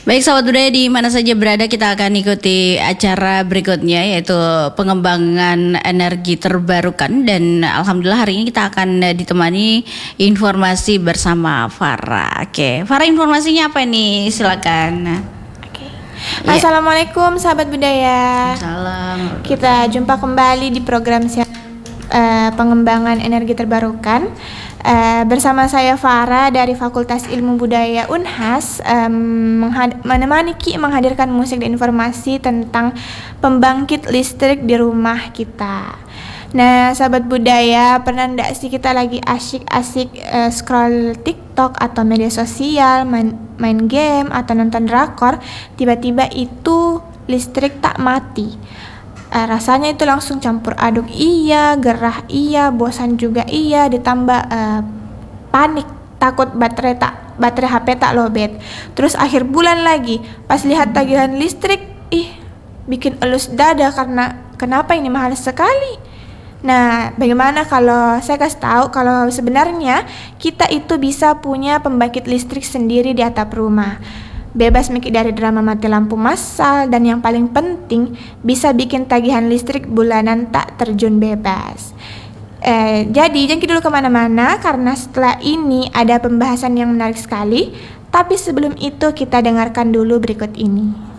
Baik sahabat budaya, di mana saja berada kita akan ikuti acara berikutnya, yaitu pengembangan energi terbarukan. Dan alhamdulillah hari ini kita akan ditemani informasi bersama Farah. Oke, Farah, informasinya apa nih? Silakan. Assalamualaikum sahabat budaya. Salam. Kita jumpa kembali di program pengembangan energi terbarukan. Bersama saya Farah dari Fakultas Ilmu Budaya Unhas, menemani Ki menghadirkan musik dan informasi tentang pembangkit listrik di rumah kita. Nah, sahabat budaya, pernah ndak sih kita lagi asyik-asyik scroll TikTok atau media sosial, main game atau nonton drakor, tiba-tiba itu listrik tak mati. Rasanya itu langsung campur aduk, iya, gerah iya, bosan juga iya, ditambah panik, takut baterai HP tak lowbat. Terus akhir bulan lagi, pas lihat tagihan listrik, bikin elus dada karena kenapa ini mahal sekali. Nah, bagaimana kalau saya kasih tahu kalau sebenarnya kita itu bisa punya pembangkit listrik sendiri di atap rumah. Bebas dari drama mati lampu massal, dan yang paling penting bisa bikin tagihan listrik bulanan tak terjun bebas. Jadi jangan dulu kemana-mana karena setelah ini ada pembahasan yang menarik sekali. Tapi sebelum itu kita dengarkan dulu berikut ini.